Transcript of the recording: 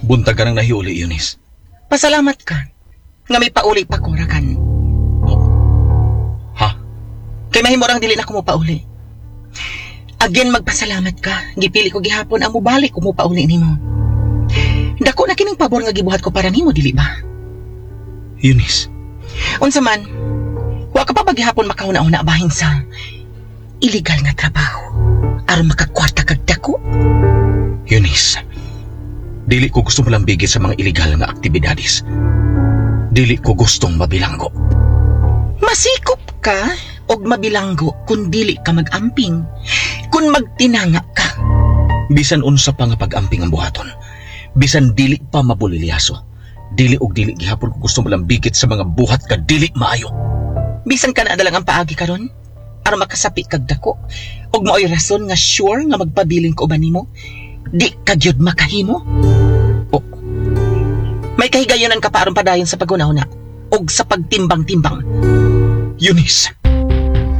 Buntag ka nang nahiuli, Eunice. Pasalamat ka. Nga may pauli pa ko, rakan. Ha? Kay mahimorang dili na ko mo pauli. Again, magpasalamat ka. Gipili ko gihapon ang mubalik ko mo pauli nimo. Dako na kining pabor nga gibuhat ko para nimo, dili ba? Eunice. Unsa man, wa ka pa ba gihapon makahuna-una bahin sa illegal nga trabaho aron makakwarta kag dako? Eunice, dili ko gusto malambigit sa mga illegal nga aktibidades. Dili ko gustong mabilanggo. Masikop ka og mabilanggo kung dili ka magamping, kung magtinanga ka. Bisan unsa pa nga pag-amping ang buhaton, bisan dili pa mabulilyaso, dili og dili gihapon ko gusto malambigit sa mga buhat ka dili maayo. Bisan ka na adalang ang paagi karon aron makasapi kag dako og maoy rason nga sure nga magpabiling ko uban nimo, di ka gyud makahimo. O, may kahigayonan ka pa aron padayon sa paghuna-huna og sa pagtimbang-timbang. Eunice,